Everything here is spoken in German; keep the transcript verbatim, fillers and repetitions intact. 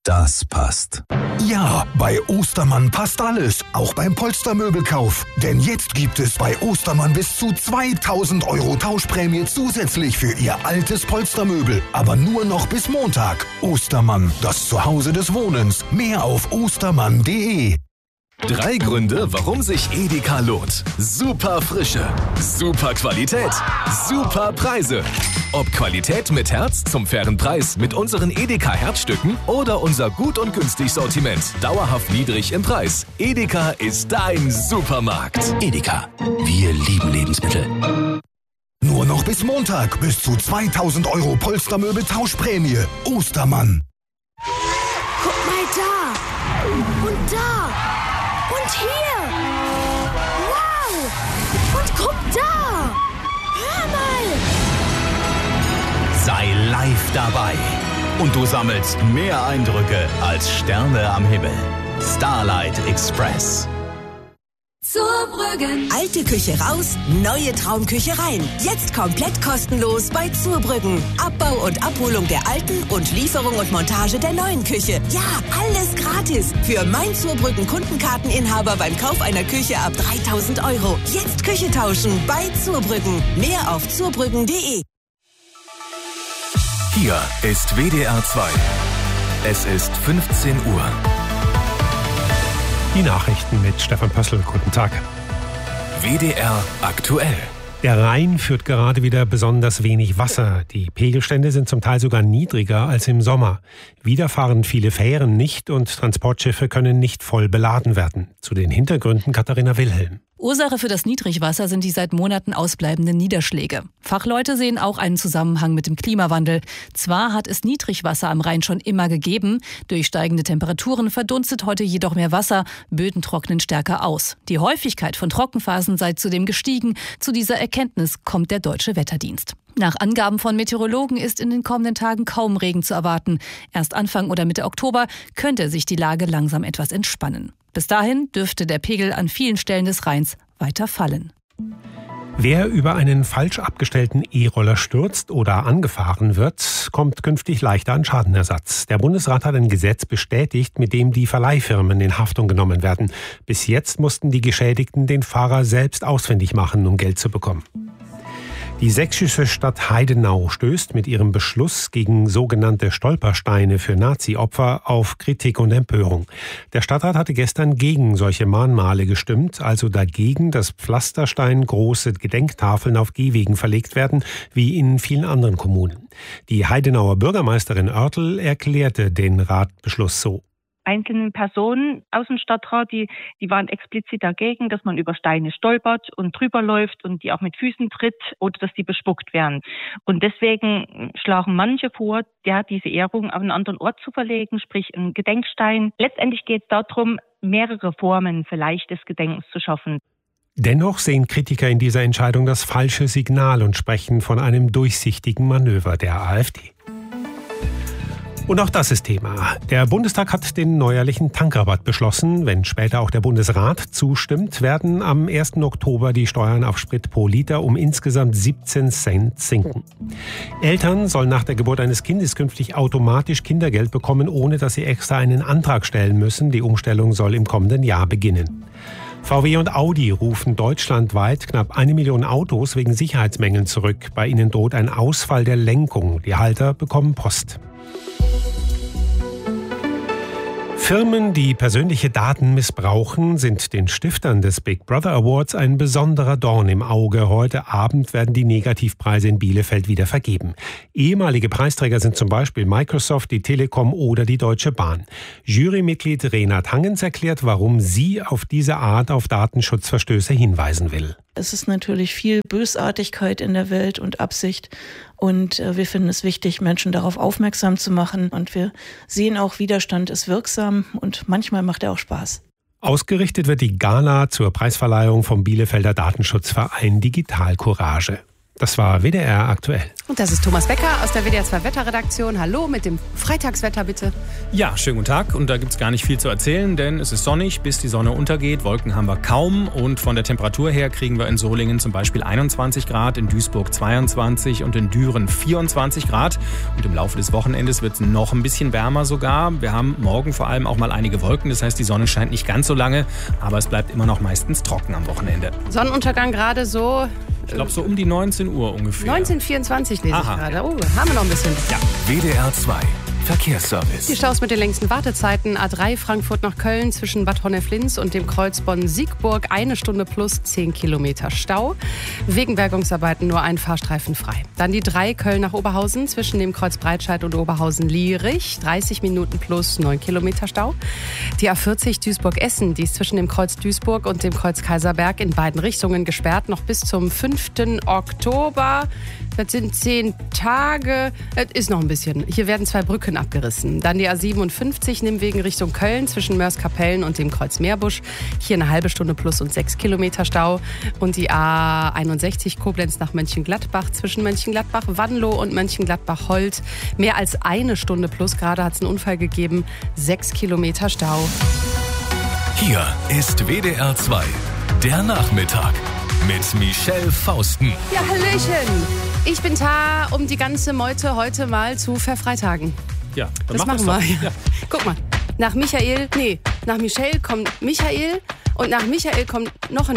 Das passt. Ja, bei Ostermann passt alles, auch beim Polstermöbelkauf. Denn jetzt gibt es bei Ostermann bis zu zweitausend Euro Tauschprämie zusätzlich für Ihr altes Polstermöbel. Aber nur noch bis Montag. Ostermann, das Zuhause des Wohnens. Mehr auf ostermann punkt de. Drei Gründe, warum sich Edeka lohnt. Super Frische, super Qualität, super Preise. Ob Qualität mit Herz zum fairen Preis mit unseren Edeka Herzstücken oder unser gut und günstig Sortiment. Dauerhaft niedrig im Preis. Edeka ist dein Supermarkt. Edeka, wir lieben Lebensmittel. Nur noch bis Montag bis zu zweitausend Euro Polstermöbel Tauschprämie. Ostermann. Guck mal da und da. Und hier! Wow! Und guck da! Hör mal! Sei live dabei. Und du sammelst mehr Eindrücke als Sterne am Himmel. Starlight Express. Zurbrüggen. Alte Küche raus, neue Traumküche rein. Jetzt komplett kostenlos bei Zurbrüggen. Abbau und Abholung der alten und Lieferung und Montage der neuen Küche. Ja, alles gratis. Für mein Zurbrüggen Kundenkarteninhaber beim Kauf einer Küche ab dreitausend Euro. Jetzt Küche tauschen bei Zurbrüggen. Mehr auf zurbrüggen punkt de. Hier ist W D R zwei. Es ist fünfzehn Uhr. Die Nachrichten mit Stefan Pössl. Guten Tag. W D R aktuell. Der Rhein führt gerade wieder besonders wenig Wasser. Die Pegelstände sind zum Teil sogar niedriger als im Sommer. Wieder fahren viele Fähren nicht und Transportschiffe können nicht voll beladen werden. Zu den Hintergründen Katharina Wilhelm. Ursache für das Niedrigwasser sind die seit Monaten ausbleibenden Niederschläge. Fachleute sehen auch einen Zusammenhang mit dem Klimawandel. Zwar hat es Niedrigwasser am Rhein schon immer gegeben, durch steigende Temperaturen verdunstet heute jedoch mehr Wasser, Böden trocknen stärker aus. Die Häufigkeit von Trockenphasen sei zudem gestiegen. Zu dieser Erkenntnis kommt der Deutsche Wetterdienst. Nach Angaben von Meteorologen ist in den kommenden Tagen kaum Regen zu erwarten. Erst Anfang oder Mitte Oktober könnte sich die Lage langsam etwas entspannen. Bis dahin dürfte der Pegel an vielen Stellen des Rheins weiter fallen. Wer über einen falsch abgestellten E-Roller stürzt oder angefahren wird, kommt künftig leichter an Schadenersatz. Der Bundesrat hat ein Gesetz bestätigt, mit dem die Verleihfirmen in Haftung genommen werden. Bis jetzt mussten die Geschädigten den Fahrer selbst ausfindig machen, um Geld zu bekommen. Die sächsische Stadt Heidenau stößt mit ihrem Beschluss gegen sogenannte Stolpersteine für Nazi-Opfer auf Kritik und Empörung. Der Stadtrat hatte gestern gegen solche Mahnmale gestimmt, also dagegen, dass Pflasterstein große Gedenktafeln auf Gehwegen verlegt werden, wie in vielen anderen Kommunen. Die Heidenauer Bürgermeisterin Oertel erklärte den Ratbeschluss so. Einzelne Personen aus dem Stadtrat, die, die waren explizit dagegen, dass man über Steine stolpert und drüber läuft und die auch mit Füßen tritt oder dass die bespuckt werden. Und deswegen schlagen manche vor, ja, diese Ehrung auf einen anderen Ort zu verlegen, sprich einen Gedenkstein. Letztendlich geht es darum, mehrere Formen vielleicht des Gedenkens zu schaffen. Dennoch sehen Kritiker in dieser Entscheidung das falsche Signal und sprechen von einem durchsichtigen Manöver der AfD. Und auch das ist Thema. Der Bundestag hat den neuerlichen Tankrabatt beschlossen. Wenn später auch der Bundesrat zustimmt, werden am ersten Oktober die Steuern auf Sprit pro Liter um insgesamt siebzehn Cent sinken. Eltern sollen nach der Geburt eines Kindes künftig automatisch Kindergeld bekommen, ohne dass sie extra einen Antrag stellen müssen. Die Umstellung soll im kommenden Jahr beginnen. V W und Audi rufen deutschlandweit knapp eine Million Autos wegen Sicherheitsmängeln zurück. Bei ihnen droht ein Ausfall der Lenkung. Die Halter bekommen Post. Firmen, die persönliche Daten missbrauchen, sind den Stiftern des Big Brother Awards ein besonderer Dorn im Auge. Heute Abend werden die Negativpreise in Bielefeld wieder vergeben. Ehemalige Preisträger sind zum Beispiel Microsoft, die Telekom oder die Deutsche Bahn. Jurymitglied Renat Hangens erklärt, warum sie auf diese Art auf Datenschutzverstöße hinweisen will. Es ist natürlich viel Bösartigkeit in der Welt und Absicht. Und wir finden es wichtig, Menschen darauf aufmerksam zu machen. Und wir sehen auch, Widerstand ist wirksam und manchmal macht er auch Spaß. Ausgerichtet wird die Gala zur Preisverleihung vom Bielefelder Datenschutzverein Digital Courage. Das war W D R aktuell. Und das ist Thomas Becker aus der W D R zwei Wetterredaktion. Hallo mit dem Freitagswetter bitte. Ja, schönen guten Tag. Und da gibt es gar nicht viel zu erzählen, denn es ist sonnig, bis die Sonne untergeht. Wolken haben wir kaum. Und von der Temperatur her kriegen wir in Solingen zum Beispiel einundzwanzig Grad, in Duisburg zweiundzwanzig und in Düren vierundzwanzig Grad. Und im Laufe des Wochenendes wird es noch ein bisschen wärmer sogar. Wir haben morgen vor allem auch mal einige Wolken. Das heißt, die Sonne scheint nicht ganz so lange, aber es bleibt immer noch meistens trocken am Wochenende. Sonnenuntergang gerade so... Ich glaube, so um die neunzehn Uhr ungefähr. neunzehn Uhr vierundzwanzig lese Aha. ich gerade. Oh, haben wir noch ein bisschen. Ja. W D R zwei Verkehrsservice. Die Staus mit den längsten Wartezeiten. A drei Frankfurt nach Köln zwischen Bad Honnef-Linz und dem Kreuz Bonn-Siegburg. Eine Stunde plus zehn Kilometer Stau. Wegen Bergungsarbeiten nur ein Fahrstreifen frei. Dann die drei Köln nach Oberhausen zwischen dem Kreuz Breitscheid und Oberhausen-Lierich. dreißig Minuten plus neun Kilometer Stau. Die A vierzig Duisburg-Essen. Die ist zwischen dem Kreuz Duisburg und dem Kreuz Kaiserberg in beiden Richtungen gesperrt. Noch bis zum fünften Oktober. Das sind zehn Tage. Das ist noch ein bisschen. Hier werden zwei Brücken abgerissen. Dann die A siebenundfünfzig Nimmwegen Richtung Köln zwischen Mörs-Kapellen und dem Kreuz Meerbusch. Hier eine halbe Stunde plus und sechs Kilometer Stau. Und die A einundsechzig Koblenz nach Mönchengladbach zwischen Mönchengladbach, Wanlo und Mönchengladbach-Holt. Mehr als eine Stunde plus. Gerade hat es einen Unfall gegeben. Sechs Kilometer Stau. Hier ist W D R zwei, der Nachmittag mit Michelle Fausten. Ja, hallöchen. Ich bin da, um die ganze Meute heute mal zu verfreitagen. Ja, dann das mach machen das wir. doch. Ja. Guck mal, nach Michael, nee, nach Michelle kommt Michael und nach Michael kommt